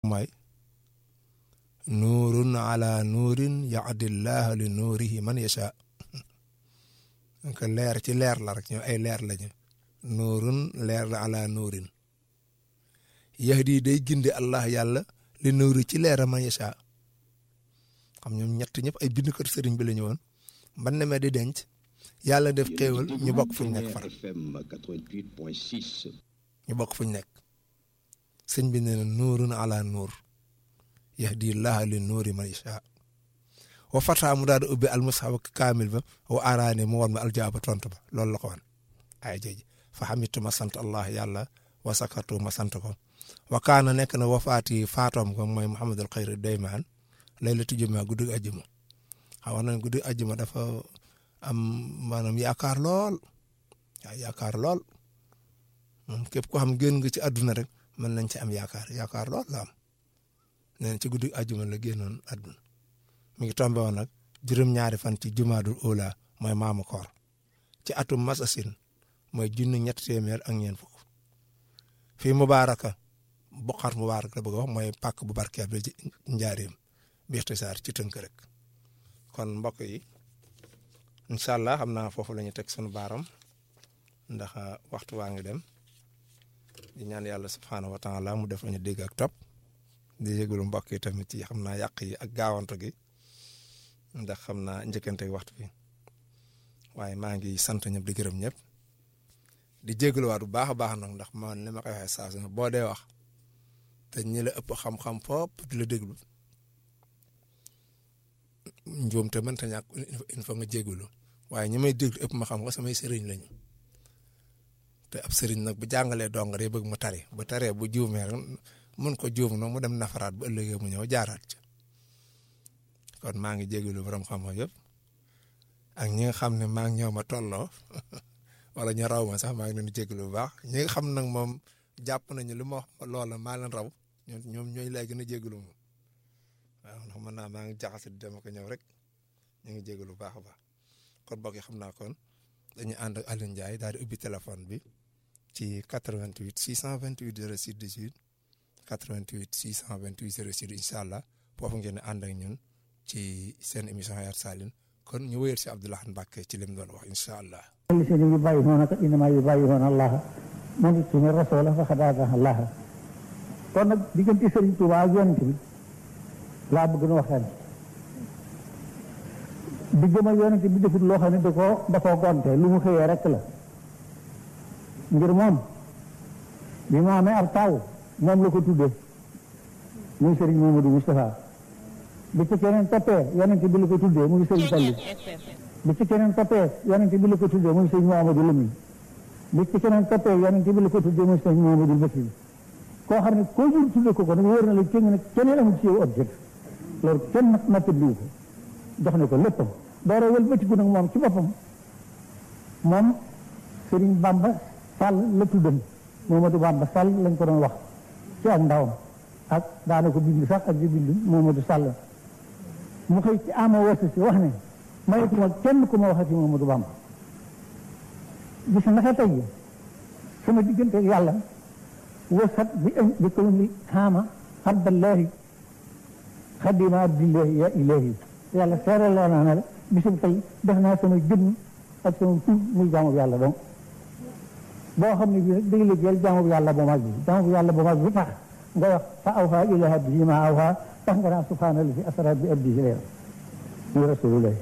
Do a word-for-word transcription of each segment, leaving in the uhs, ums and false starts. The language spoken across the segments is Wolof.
mooy nuurun ala nuurin yahdillahu li nuurihi man yasha donc leer ci leer la rek ñoo ay leer lañu nuurun leer la ala nuurin yahdi day gindi allah yàlla li nuuri ci leer man yasha xam ñoom ñett ñëpp ay bindkat sëriñ bi la ñu woon ban ne di denc yàlla def xéewal ñu bokk fu ñu nekk far ñu bokk fu ñu nekk sëñ bi nee na nuurun ala nuur yahdi llaha li nuuri man yasha wa fata mu daal di ubbi almushaf kaamil ba wa araani mu woon ma aljaaba tontu ba loolu la ko woon ay jëj fa xamitu ma sant allah yàlla wa sakatu ma sant ko wa kaana nekk na wafaati faatoom ko mooy Muhammadul Xayri Daymaan laylatu jumaa guddi ajjuma xaw nañ guddi ajjuma dafa am maanaam yaakaar lool waaw yaakaar lool moom képp ko xam génn nga ci àdduna rek mën nañ ci am yaakaar yaakaar lool la am nee ci guddi ajjuma la génnoon àdduna mi ngi tombé woon nag juróom-ñaari fan ci jumaadul ola mooy maamu koor ci atum masasin mooy junni ñetti téeméer ak ñeent fukk fii mubaaraka boqar mubaarak la bëgg a wax mooy pàkk bu barkeel bi ci njaareem bi ixtisaar ci tënk rek kon mbokk yi incha allah xam naa foofu la ñu teg sunu baaram ndax waxtu waa ngi dem di ñaan yàlla subhaanahu wa taala mu def lañu dégg ak topp di yëgulu mbokk yi tamit ci xam naa yàq yi ak gaawantu gi ndax xam naa njëkkante waxtu bi waaye maa ngi sant ñëpp di gërëm ñëpp di jégaluwaat bu baax a baax nag ndax man li ma koy waxee saa su ne boo dee wax te ñi la ëpp xam-xam foop di la déglu njuum te mënta ñàkk il faut nga jégalu waaye ñi may déglu ëpp ma xam nga samay sëriñ lañu te ab sëriñ nag bu jàngalee dong day bëgg mu tari bu taree bu juumee rek mën ko juum nag mu dem nafaraat bu ëllëgee mu ñëw jaaraat ci kon maa ngi jégalu borom xam-xam yëpp ak ñi nga xam ne maa ngi ñëw ma tolloo wala ñu raw ma sax maa ngi leen di jégalu bu baax ñi nga xam nag moom jàpp nañu lu ma wax loola maa leen raw ñoom ñoom ñooy lay gën a jégalu moom waaw ndax mën naa maa ngi jaxase di dem ko ñëw rek ñu ngi jégalu bu baax a baax kon bokk yi xam naa kon dañuy ànd ak Alioune Ndiaye daal di ubbi téléphone bi ci quatre-vingt-huit six cent vingt-huit zéro six dix-huit quatre-vingt-huit six cent vingt-huit zéro six incha allah foofu ngeen di ànd ak ñun ci seen émission Hayatou Salihine kon ñu wéyal si Abdoulaye Mbacke ci lim doon wax incha allah. الذين يبايعونك إنما يبايعون الله من يطيع الرسول فقد أطاع الله kon nag diggante Serigne Touba ak Yonent bi laa bëgg na waxtaan diggam ak Yonent bi defut loo xam ne da koo da koo gonte lu mu xëyee rek la ngir moom bi mu amee ab taw moom la ko tuddee muy Serigne Mamadou Moustapha bi ci keneen toppee Yonent bi la ko tuddee muy Serigne Fallou bi ci keneen toppee Yonent bi la ko tuddee muy Serigne Mouhamadou Lamine bi ci keneen toppee Yonent bi la ko tuddee muy Serigne Mouhamadou Bassir koo xam ne koo jur tuddee ko ko nag wóor na la kenn nag keneen amul ci yow objet loolu kenn nag nattaliwu ko jox ne ko léppam doora wëlbatiku nag moom ci boppam moom Serigne Bamba Sall la tuddam Mamadou Bamba Sall lañ ko doon wax ci ak ndawam ak daana ko bind sax ak di bind Mamadou Sall mu xëy ci ama wasa si wax ne mayetuma kenn ku ma waxati Mamadou Bamba gis naka tey sama diggante ak yàlla wasat bi bi kawni xaama abdallahi xadima abdillahi ya ilahi yàlla seeral loo naa ne la bisum tey def naa sama jëmm ak sama tuub muy jaamu yàlla donc boo xam ne bii nag day liggéeyal jaamu yàlla bu mag bi jaamu yàlla bu mag bi tax nga wax fa awha ila abdihi ma awha tax nga naan subhaanallahi asra bi abdihi leer muy rasulullah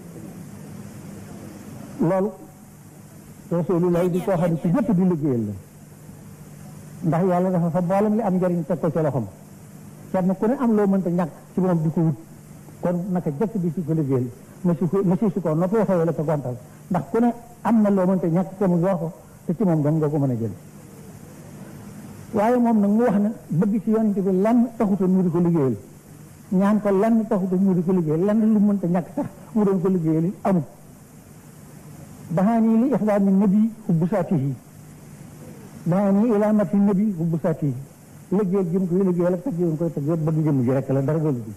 loolu rasulullah di koo xam ne ci ñëpp di liggéeyal la ndax yàlla dafa fa mboolem li am njëriñ teg ko ci loxoom kenn ku ne am loo mënta ñàkk ci moom di ko wut kon naka jëkk di si ko liggéeyal masi ko masi si ko noppee xëyee la ko gontal ndax ku ne am na loo mënta ñàkk te mu jox ko te ci moom dong nga ko mën a jël waaye moom nag mu wax ne bëgg ci yonent bi lenn taxutoon mu di ko liggéeyal ñaan ko lenn taxutoon mu di ko liggéeyal lenn lu mënta ñàkk sax mu doon ko liggéeyal amul daxaanii li ixdaami nabi hubbu saatihi daxaanii ilaa mati nabi hubbu saatihi liggéeyal jëm koy liggéeyal ak tag yoon koy tag bëgg jëm ji rek la dara doolu bi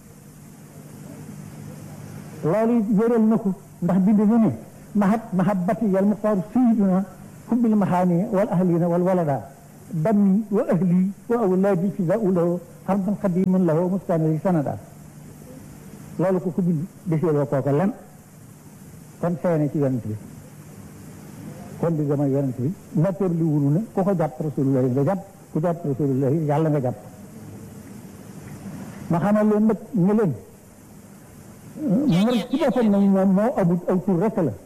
loolu wéral na ko ndax bind na ne mahat mahabbati yal muxtaaru sayyiduna hubbil maxaani wal ahlina wal walada dammi wa ahli wa awlaadi fidaau lahu xarban xadiman lahu mustanadi sanada loolu ku ko bind deseeloo kooka lan kon seene ci yonent bi kon di gëm a yonent bi natteer li wunu ne ku ko jàpp rasulullahi nga jàpp ku jàpp rasulullahi yàlla nga jàpp ma xamal leen nag ne leen murit ci boppam nag moom moo amut aw tur rekk la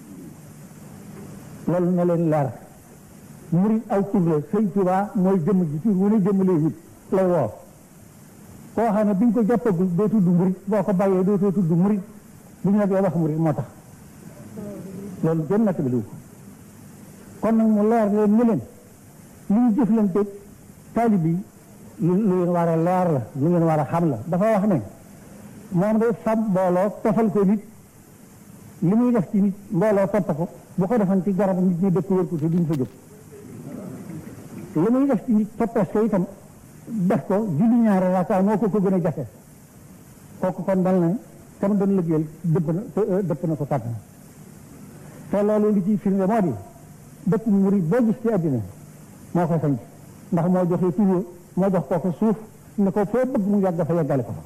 loolu na leen leer murit aw tur la sëñ Tuubaa mooy jëmm ji tur wu ne jëmmalee it lay woo koo xam ne bi ñu ko jàppagul doo tudd murit boo ko bàyyee dootoo tudd murit bu ñu nag yow wax murit moo tax loolu gën na tabaliwu ko kon nag mu leer leen ne leen li ñu jëflante taalib yi lu lu leen war a leer la lu leen war a xam la dafa wax ne moom day fab mbooloo tofal ko nit li muy def ci nit mbooloo topp ko bu ko defan ci garab nit ñi dëkk wër ko te duñ fa jóg li muy def ci nit toppees ko itam def ko julli ñaari rakaa moo ko ko gën a jafe kooku kon dal na tam doon liggéeyal dëpp na dëpp na ko tàgg na te loolu li ciy firnde moo di dëkk murid boo gis ci àddina moo ko sañ ndax moo joxee tur moo jox kooku suuf ne ko foo bëgg mu yàgg dafa yeggale ko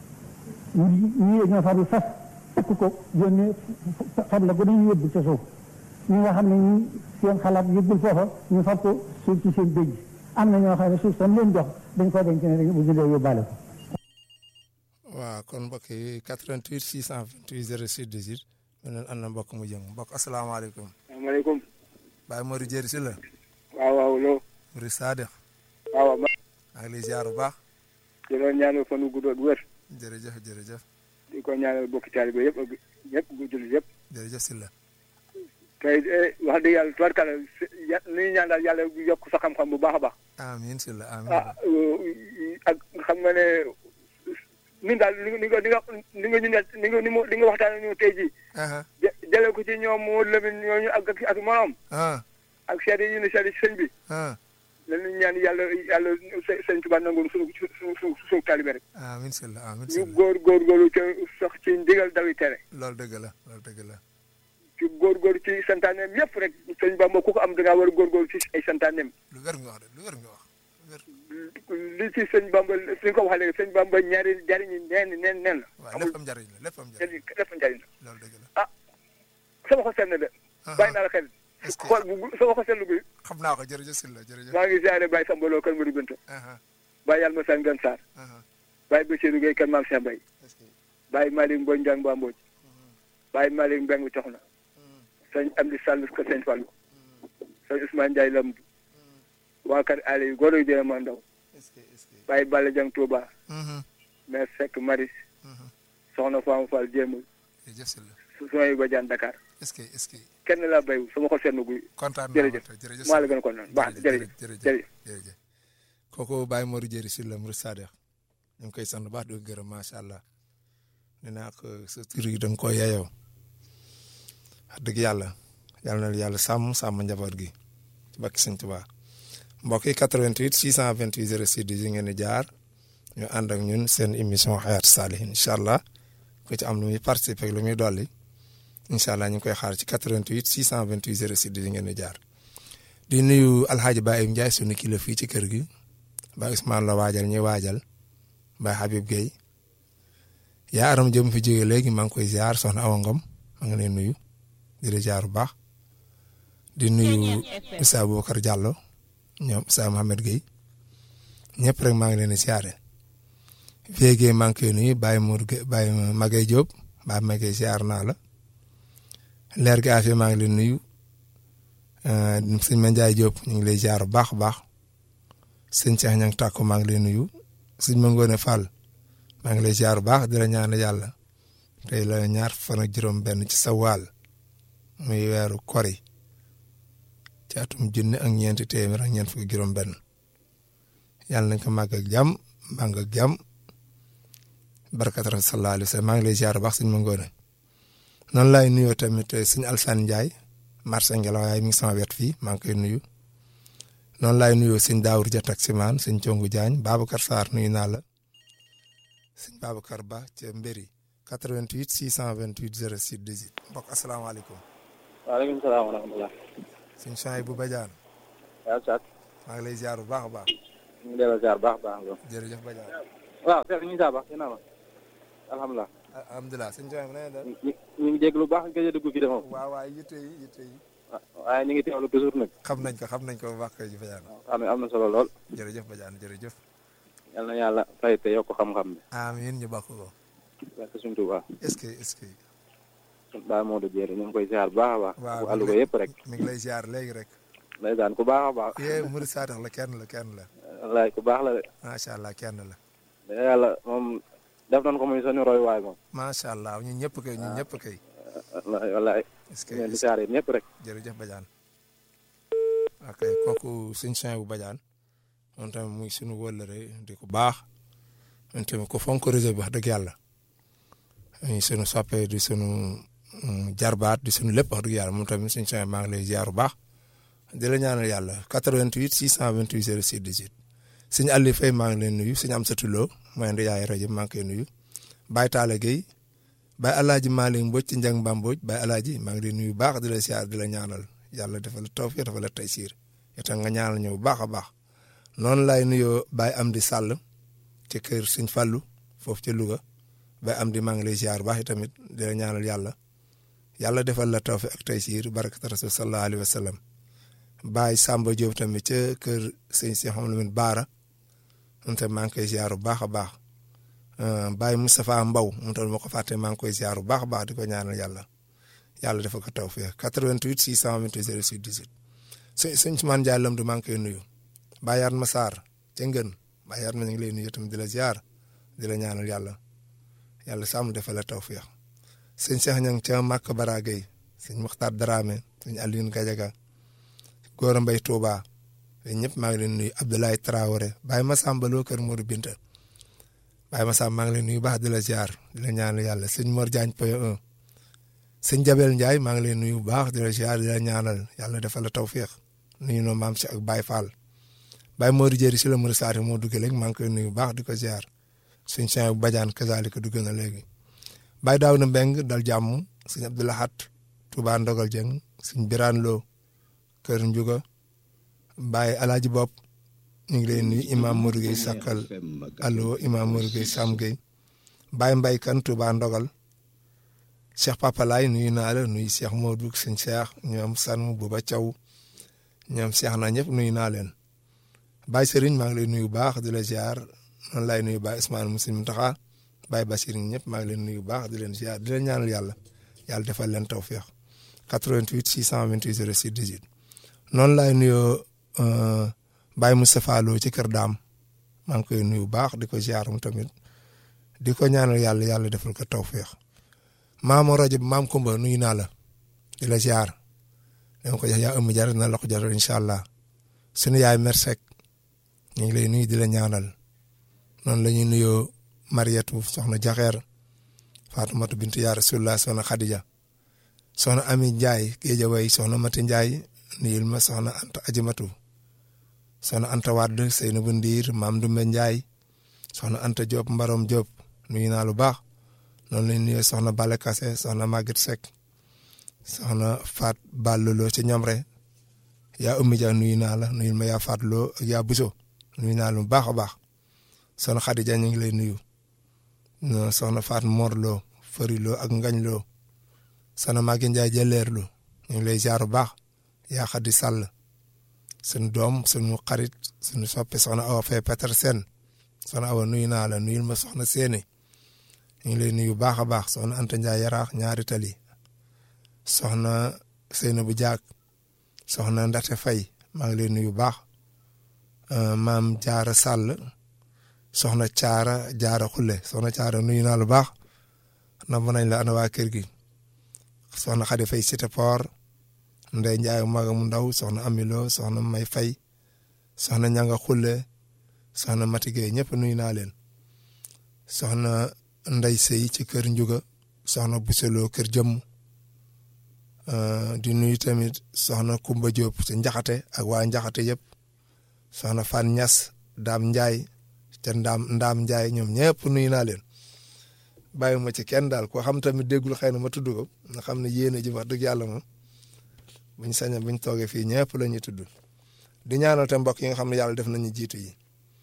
ñi ñii ñoo far bi fas tekk ko yónnee xam la ko dañu yóbbu ca suuf ñi nga xam ne ñi seen xalaat yëggul foofa ñu far ko suuf ci seen béj am na ñoo xam ne suuf sam leen jox dañ ko denc ne dañu bu jëlee yóbbaale ko. waaw kon mbokk yi quatre-vingt-huit six cent vingt-huit zéro six dix-huit meneen am na mbokk mu jëm mbokk asalaamaaleykum. asalaamaaleykum. Baye Modou Dieri si la. waaw waaw loo. Mouride Sadikh. waaw waaw. maa ngi lay ziar bu baax. di la ñaanal fan wu gudd ak wér. jërëjëf jërëjëf. di ko ñaanal bokki taalibe yëpp ak ñëpp bu jullit yëpp. jërëjëf si la. tey wax dëgg yàlla tubarkalla ya li ñuy ñaan daal yàlla yokk sa xam-xam bu baax a baax. amiin si la amiin. ah ak xam nga ne ñun daal li nga li nga li nga ñu ne li nga li nga waxtaan ñu tey jii. jë jëlee ko ci ñoom Modou Lamine ñooñu ak ak ak morom. ak seede yi ñu ne seede ci sëñ bi. lañu ñaan yàlla yàlla sëñ Tuubaa nangoon suñu suñu suñu suñu taalibe rek. amiin si la amiin si ñu la góor góorgóorlu ca sax ci ndigal dawi tere. loolu dëgg la loolu dëgg la. ci góorgóorlu ci santaaneem yëpp rek sëñ Bamba ku ko am da ngaa war a góorgóorlu ci ay santaaneem. lu wér nga wax de lu wér nga wax. li ci sëñ Bamba li nga ko waxee léegi sëñ Bamba ñaari jariñi neen neen neen la. waaw lépp am njariñ la lépp am njariñ la lépp am njariñ la. loolu dëgg la. ah sama xol seen na de. bàyyi naa la xel. est-ce que xool bu sama xol seen bi. xam naa ko jërëjëf si la jërëjëf. maa ngi ziare Baye Samba Lo kër Madi Binta. Baye Yalma Sane Gane Sarr. Baye Bassirou Gueye kër Mame Cheikh Mbaye. Baye Malick Mbodj Ndiang Ba Mbodj. Baye Malick Mbeng Coxna. sëñ Amdi Sall kër sëñ Fallou. sëñ Ousmane Ndiaye Lamb. waa kër Aliou Goro yu Dema Ndaw. Baye Balla Dieng Touba. Mère Seck Maris. Soxna Fama Fall Jéemul. jërëjëf si la. Sonia Badiane Dakar. est-ce que est-ce que. kenn laa béyu sama xol seen guy. kontaan naa jërëjëf jërëjëf maa la gën a kontaan baax na jërëjëf jërëjëf jërëjëf. kooku Baye Modou Dieri si la Mouride Sadikh ñu ngi koy sant baax di ko gërëm macha allah nee naa ko sa tur yi da nga koy yeyoo wax dëgg yàlla yàlla na yàlla sàmm sàmm njaboot gi ci bakki Sëñ Tuubaa mbokk yi quatre-vingt-huit six cent vingt-huit zéro six yi ngeen di jaar ñu ànd ak ñun seen émission Hayatou Salihine incha allah ku ci am lu muy participer lu muy dolli. incha allah ñu ngi koy xaar ci quatre-vingt-huit six cent vingt-huit zéro six di ngeen di jaar di nuyu alxaaji Baye Ndiaye sunu kilo fii ci kër gi Baye Ousmane la waajal ñuy waajal Baye Habib Gueye yaa aram jëm fi jóge léegi maa ngi koy ziar soxna Awa Ngom maa ngi leen nuyu di la ziar bu baax di nuyu Issa Boubacar Diallo ñoom Issa Mohamed Gueye ñëpp rek maa ngi leen di ziare Vieux Gueye maa ngi koy nuyu Baye Mour Gueye Baye Magay Diop Baye Magay ziar naa la. leer gi affaire maa ngi leen nuyu sëñ Mandiaye Diop ñu ngi lay ziar bu baax a baax sëñ Cheikh Niang Tàkko maa ngi lay nuyu sëñ Mangone Fall maa ngi lay ziar bu baax di la ñaan yàlla tey la ñaar fan ak juróom-benn ci Sawaal muy weeru kori ci atum junne ak ñeenti téeméer ak ñeent fukki juróom-benn yàlla nañ ko màgg ak jàmm màgg ak jàmm barkat rasul sallallahu alayhi wa sallam maa ngi lay ziar bu baax sëñ Mangone. noonu laay nuyoo tamit sëñ Alsane Ndiaye marché Ngelaw yaay mi ngi sama wet fii maa ngi koy nuyu noonu laay nuyoo sëñ Daawur Ja taximaan sëñ Congu Diagne Babacar Sarr nuyu naa la sëñ Babacar Ba ca Mbéri quatre-vingt-huit six cent vingt-huit zéro six dix-huit mbokk asalaamaaleykum. waaleykum salaam wa rahmatulah. sëñ Chouaïbou Badiane. yaa Saat. maa ngi lay ziar bu baax a baax. ñu ngi delloo ziar baax baax lool. jërëjëf Badiane. waaw Seydou ñu ngi saa baax dina ma alhamdulilah. alhamdulilah sëñ Sow na ngeen ñu ñu ngi jégg lu baax nga dugg fii de moom. waaw waaw yitte yi yitte yi. waaye ñu ngi teewlu toujours nag. xam nañ ko xam nañ ko bu baax kay ji Badiane. am na am na solo lool. jërëjëf Badiane jërëjëf. yal na yàlla fay te yokk xam-xam bi. amiin ñu bokk ko. barke suñu Tuubaa. est-ce que est-ce que. Baye Modou Dieng ñu ngi koy ziar bu baax a baax. waaw bu àll ba yëpp rek. mi ngi lay ziar léegi rek. ndeysaan ku baax a baax. yee Mouride Sadax la kenn la kenn la. wallaay ku baax la de. macha allah kenn la. da yàlla moom def nañ ko muy suñu roy waay moom. macha allah ñun ñëpp kay ñun ñëpp kay. wallaay wallaay. est-ce que ngeen di ziar yéen ñëpp rek. jërëjëf Badiane. ok kooku suñ Sow bu Badiane moom tamit muy suñu wëllëre di ko baax moom tamit ko fonk réseau bi wax dëgg yàlla muy suñu soppe di suñu jarbaat di suñu lépp wax dëgg yàlla moom tamit suñ Sow maa ngi lay ziar bu baax di la ñaanal yàlla quatre-vingt-huit six cent vingt-huit zéro six dix-huit suñu Aliou Faye maa ngi leen nuyu suñu Amsatou Lo mooy indi yaay rajo maa ngi koy nuyu Baye Talla Gueye Baye Alaaji Malick Mbodj ci Njang Mba Mbodj Baye Alaaji maa ngi lay nuyu baax di la ziar di la ñaanal yàlla defal tawfiq defal taysiir itam nga ñaanal ñëw bu baax a baax noonu laay nuyoo Baye Amdi Sall ci kër Sëñ Fallu foofu ci Louga Baye Amdi maa ngi lay ziar bu baax itamit di la ñaanal yàlla yàlla defal la tawfiq ak taysiir barakat rasul sallallahu alayhi wa sallam Baye Samba Diop tamit ca kër Sëñ Cheikh Mouhamed Baara moom tamit maa ngi koy ziar bu baax a baax Baye Moustapha Mbaw moom tamit moo ko fàtte maa ngi koy ziar bu baax a baax di ko ñaanal yàlla yàlla defal ko tawfiq quatre-vingt-huit six cent vingt-huit zéro six dix-huit sëñ sëñ Ousmane Ndiaye Lamdu maa ngi koy nuyu Baye Yatma Sarr ca Ngën Baye Yatma ñu ngi lay nuyu tamit di la ziar di la ñaanal yàlla yàlla sàmm defal la tawfiq sëñ Cheikh Ñang ca Màkk Baragay sëñ Muxtaar Dramé sëñ Alioune Gadiaga Gora Mbaye Touba yéen ñëpp maa ngi leen nuyu Abdoulaye Traoré Baye Massamba Lo kër Modou Binta Baye Massamba maa ngi leen nuyu baax di la ziar di la ñaanal yàlla sëñ Mor Diagne Poyo un sëñ Jabel Ndiaye maa ngi leen nuyu bu baax di la ziar di la ñaanal yàlla defal la tawfiq nuyu no maam si ak Baye Fall Baye Modou Jëri si la Mouride Saati moo dugg léegi maa ngi koy nuyu bu baax di ko ziar suñ Sow bu Badiane kazaalika dugg na léegi Baye Daouda Mbeng dal jàmm sëñ Abdoulahat Touba Ndogal Dieng sëñ Birane Lo Kër Ndiouga Baye Alaaji Bopp ñu ngi leen nuyu Imam Modou Gueye Sakkal allo Imam Modou Gueye Sam Gueye Baye Mbaye Kan Touba Ndogal Cheikh Papa Laay nuyu naa la nuyu Cheikh Modou sëñ Cheikh ñoom Sanu Bouba Thiaw ñoom Cheikh na ñëpp nuyu naa leen Baye Serigne maa ngi lay nuyu baax di la ziar noonu laay nuyu Baye Ousmane Moussa Mountakha Baye Bassir ñëpp maa ngi leen nuyu baax di leen ziar di leen ñaanal yàlla yàlla defal leen tawfiq quatre-vingt-huit six cent vingt-huit zéro six dix-huit noonu laay nuyoo Baye Moustapha Lo ci kër Daam maa ngi koy nuyu baax di ko ziar mu tamit di ko ñaanal yàlla yàlla defal ko tawfiq maamu rajo bi maam Kumba nuyu naa la di la ziar dama ko jox yaa ëmb jar na la ko jar incha allah sunu yaay Mersek ñu ngi lay nuyu di la ñaanal noonu la ñuy nuyoo Mariatu soxna Jaxeer Faatumata bintu yaa Rasulullah soxna Khadija soxna Ami Ndiaye Géejawaay soxna Mati Ndiaye nuyul ma soxna Anta Ajimatu soxna Anta Wade Seynabu Ndiir Maam Dumbe Ndiaye soxna Anta Diop Mbarom Diop nuyu naa lu baax noonu la ñuy nuyoo soxna Bale Kase soxna Maguette Seck soxna Faat Ballolo ci Ñomre yaa Oumy Dia nuyu naa la nuyul ma yaa Faat Lo ak yaa Buso nuyu naa lu baax a baax soxna Khadija ñu ngi lay nuyu soxna Faat Mor Lo Fari Lo ak Ngañ Lo soxna Maguette Ndiaye Jëleer Lo ñu ngi lay ziar bu baax yaa Xadi Sall sunu doom sunu xarit sunu soppe soxna Awa Faye Petersen soxna Awa nuyu naa la nuyul ma soxna Séné ñu ngi lay nuyu baax a baax soxna Anta Ndiaye Yaraax ñaari tali soxna Seynabou Diak soxna Ndate Faye maa ngi lay nuyu baax maam Jaara Sall soxna Caara Jaara Xulle soxna Caara nuyu naa lu baax nam nañ la ana waa kër gi soxna Xadi Faye Cité Port Ndey Njaay maga mu ndaw soxna Amilo soxna May Faye soxna Ñanga Xulle soxna Matigé ñëpp nuyu naa leen soxna Ndey Sey ci kër Njuga soxna Buselo kër Jëmm di nuyu tamit soxna Kumba Diop ci Njaxate ak waa Njaxate yëpp soxna Fan Ñas Daam Njaay te Ndaam Ndaam Njaay ñoom ñëpp nuyu naa leen bàyyi ma ci kenn daal koo xam tamit déggul xëy na ma tudd ko nga xam ne yéene ji wax dëgg yàlla moom buñ saña buñ toogee fii ñëpp la ñuy tudd di ñaanal te mbokk yi nga xam ne yàlla def nañu jiitu yi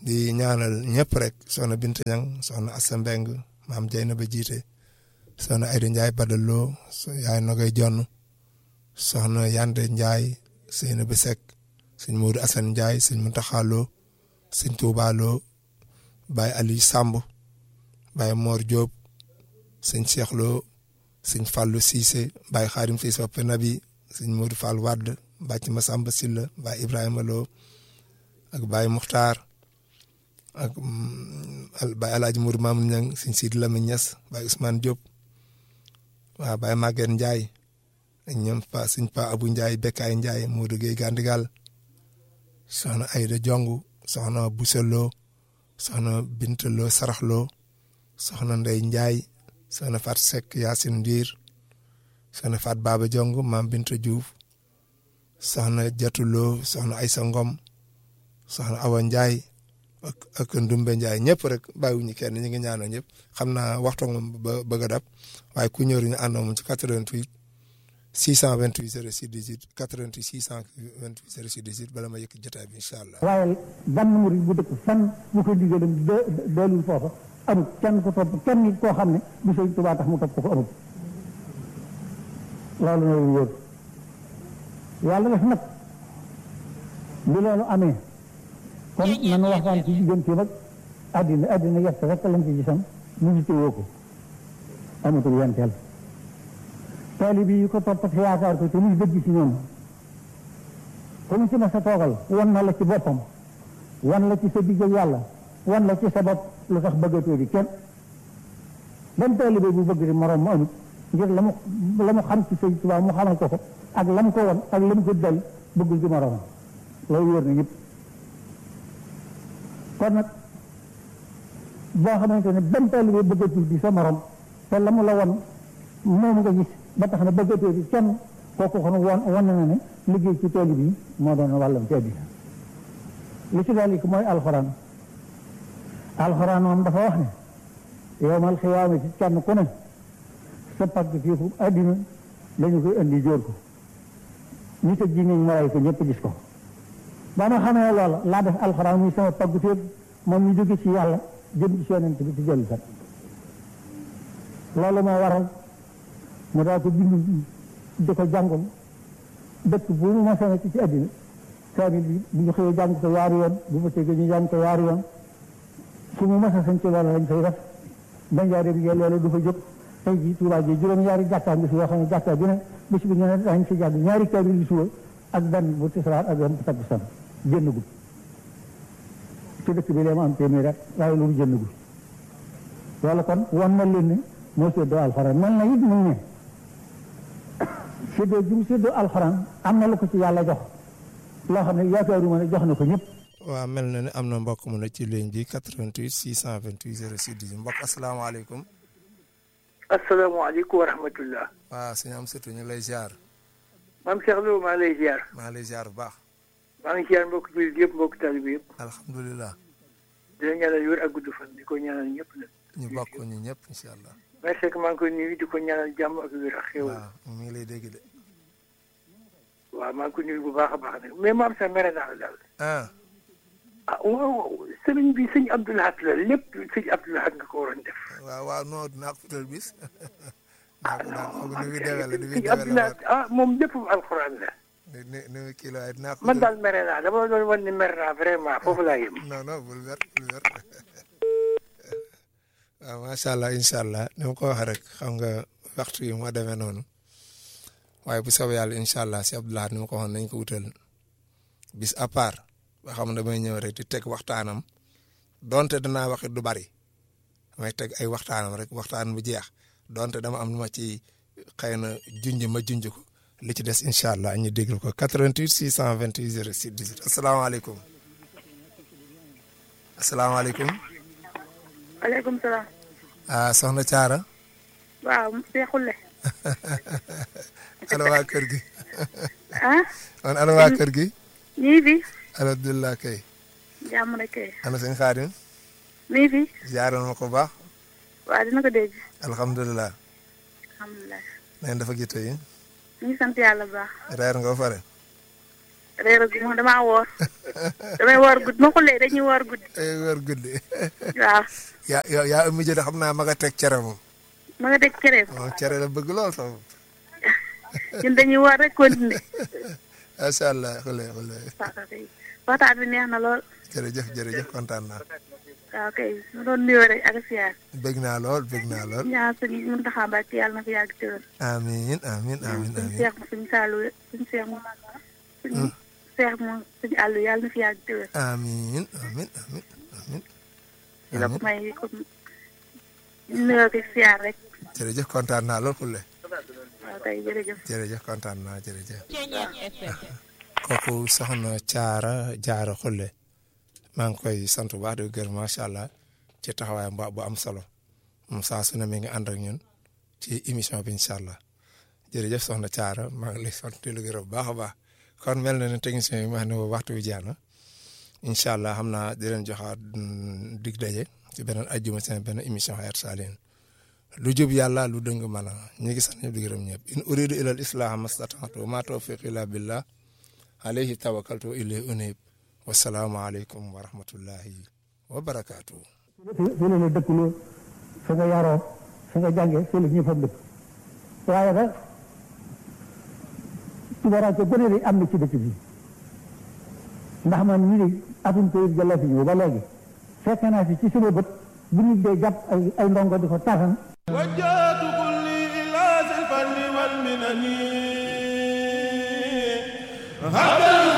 di ñaanal ñëpp rek soxna Binta Ñang soxna Assa Mbeng maam Jeyna ba jiite soxna Ayda Njaay Badaloo yaay Nogay Jonn soxna Yande Njaay Seyna bi Sekk sëñ Moodu Asan Njaay sëñ Muntaxa Lo sëñ Tuubaa Lo Baay Aliou Samb Baay Moor Jóob sëñ Cheikh Lo sëñ Fàllu Siise Baay Xaadim Siise Soppe Nabi sëñ Moodu Fall Wadd Bàcc Masamba Silla Baay Ibrahima Lo ak Baay Muxtaar ak Baay Alaaji Moodu Mamoun Ñang sëñ Sidi Lamine Ñas Baay Ousmane Diop waaw Baay Maguette Ndiaye ak ñoom pa sëñ Pa Abu Ndiaye Bekkaay Ndiaye Modou Gueye Gandigal soxna Ayda Jongu soxna Bousselo soxna Bintelo Saraxlo soxna Ndey Ndiaye soxna Fat Seck Yacine Ndiir soxna Fat Baba Jong Maam Binta Diouf soxna Jatulo soxna Aysa Ngom soxna Awa Ndiaye ak ak Ndumbe Ndiaye ñëpp rek bàyyiwuñu kenn ñu ngi ñaanal ñëpp xam naa waxtu moom ba bëgg a dab waaye ku ñëw ñu àndoo moom ci quatre-vingt-huit six cent vingt-huit zéro six dix-huit quatre-vingt-huit six cent vingt-huit zéro six dix-huit bala ma yëkk jotaay bi incha allah. waaye ban murid bu dëkk fan bu ko digalam doolul foofa amul kenn ko topp kenn nit koo xam ne bu Sëñ Tuubaa tax mu topp ko amul loolu mooy wóor yàlla def nag bi loolu amee kon nanu waxtaan ci diggante nag àddina àddina yett rek lañ ci gisam ñu ngi téwoo ko amatul yenteel taalibe yi ko topp te yaakaar ko te muy dëgg ci ñoom ku mu ci ma sa toogal wan na la ci boppam wan la ci sa digg ak yàlla wan la ci sa bopp lu tax bëggatoo di kenn ban taalibe bu bëgg di moroom mu amut ngir la mu la mu xam ci Sëñ Tuubaa mu xamal ko ko ak la mu ko won ak la mu ko dal bëggul di moroom loolu wóor na ñëpp kon nag boo xamante ne benn taalibe bëggatul di sa morom te la mu la won moom nga gis ba tax na bëggatoo di kenn kooku kon won wan na ne liggéey ci taalibe yi moo doon wàllam ci àddina li ci daal ko mooy alxuraan alxuraan moom dafa wax ne yowmal xiyaama ci kenn ku ne sa pàgg fii fu àddina dañu koy indi jóor ko nit ak jinne malaay ko ñëpp gis ko ba ma xamee loola laa def alxuraan muy sama pàgg fépp moom ñu jóge ci yàlla jëm ci yonent bi ci jël kat loolu moo waral mu daa ko bind di ko jàngul dëkk bu mu ma sene ci ci àddina kaamil bi bu ñu xëyee jàng ko yaari yoon bu ma tegee ñu jàng ko yaari yoon su mu masa sañ ci loolu lañ fay def banjaare bi ngeen loolu du fa jóg tey jii Tuubaa ji juróom-ñaari jàkkaa ngi fi yoo xam ne jàkkaa bi ne bés bi ñu ne dañ fi jàng ñaari kaamil yi suba ak benn bu tisbaar ak benn bu takkusaan génn gul ci dëkk bi lee ma am téeméer rek waaye loolu génn gul loolu kon wan na leen ne moo séddoo alxuraan mel na it mu ne séddoo ji mu séddoo alxuraan am na lu ko ci yàlla jox loo xam ne yaakaaruma ne jox na ko ñëpp. waaw mel na ne am na mbokk mu ne ci ligne bi quatre-vingt-huit six cent vingt-huit zéro six dix mbokk asalaamaaleykum. asalaamaaleykum wa rahmatullah. waaw sëñ am surtout ñu lay ziar. maam Cheikh Lo maa lay ziar. maa lay ziar bu baax. maa ngi ziar mbokk jullit yëpp mbokk taalibe yëpp. alhamdulilah. di la ñaanal wér ak gudd fan di ko ñaanal ñëpp nag. ñu bokk ñu ñëpp incha allah. merci que maa ngi koy nuyu di ko ñaanal jàmm ak wér ak xéwal. waaw mu ngi lay dégg de. waaw maa ngi koy nuyu bu baax a baax nag mais maam sax mere naa la daal. ah. ah waaw sëriñ bi sëñ Abdou Lahad la lépp sëñ Abdou Lahad nga ko waroon def. waaw waaw non dinaa ko utal bis. ah non non sëñ Abdou Lahad ah moom lépp alxuraan la. ni ni kii la waaye dinaa ko. man daal mere naa dama doon wan ni mere naa vraiment foofu laa yem. non non bul wer bul wer waaw macha allah incha allah ni ma ko waxee rek xam nga waxtu yi moo demee noonu waaye bu soobee yàlla incha allah si Abdou Lahad ni ma ko waxoon nañ ko wutal bis à part ba xam ne damay ñëw rek di teg waxtaanam donte danaa waxit du bari damay teg ay waxtaanam rek waxtaan bu jeex donte dama am lu ma ci xëy na junj ma junj ko li ci des incha allah ñu déglu ko quatre-vingt-huit six cent vingt-huit zéro six dix-huit asalaamaaleykum asalaamaaleykum. waaleykum salaam. ah soxna Thiara. waaw Seexule. ana waa kër gi. ah. man ana waa kër gi. ñii fi. alhamdulilah kay. jàmm rek kay. ana sëñ Xaadim. mii fi. ziaroon ma ko baax. waaw dina ko dégg. alhamdulilah. alhamdulilah. neen dafa gite yi. ñu ngi sant yàlla bu baax. reer nga ba pare. reer gu ma damaa woor damay woor guddi ma xullee dañuy woor guddi. wër guddi. waaw. yaa yaa yaa ëmb jënd xam naa ma nga teg cere moom. ma nga teg cere. waaw cere la bëgg lool sax. ñun dañuy woor rek continuer. macha allah xule xule. waxtaan bi neex na lool. jërëjëf jërëjëf kontaan naa. waaw kay ma doon nuyoo rek ak siyaar. bëgg naa lool bëgg naa lool. ñaan sëñ Muntaxa Mbàkke yàlla na fi yàgg ci woon. amiin amiin amiin suñu amiin. seex ma suñu saalu suñu seex ma suñu seex ma suñu àllu yàlla na fi yàgg ci woon. amiin amiin amiin amiin. di la ko may comme nuyoo ko siyaar rek. jërëjëf kontaan naa lool xule. waaw kay jërëjëf. jërëjëf kontaan naa jërëjëf. kooku soxna Caara Jaara Xulle maa ngi koy sant bu baax di gërëm macha allah ci taxawaayam bu am solo moom saa su ne mi ngi ànd ak ñun ci émission bi incha allah jërëjëf soxna Caara maa ngi lay sant di la gërëm bu baax a baax kon mel na ne technicien yi ma xam ne waxtu bi jeex na incha allah xam naa di leen joxaat dig daje ci beneen ajjuma seen benn émission Hayatou Salihine lu jub yàlla lu dëng mën a ñu ngi sant ñëpp di gërëm ñëpp in uridu ilal islaha mastata'tu ma tawfiqi illa billah alayhi tawakkaltu wa ilayhi unib wasalaamu aleykum wa rahmatullahi wa barakaatu. fii la la dëkkuloo fa nga yaroo fa nga jàngee fii la ñu fa dëkk waaye nag tubaraake gone de am na ci dëkk bi ndax man ñu ne atum koy jëla fi ñëw ba léegi fekk naa fi ci sama bët bu ñu dee jàpp ay ay ndongo di ko taxan wajjatu kulli ila zil fanni wal minani